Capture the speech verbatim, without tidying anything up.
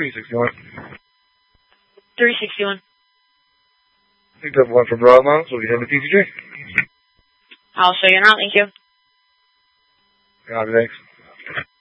three sixty-one. three sixty-one. Picked up one from Broadmounts. We'll be heading to P C J. I'll show you now. Thank you. Copy, thanks.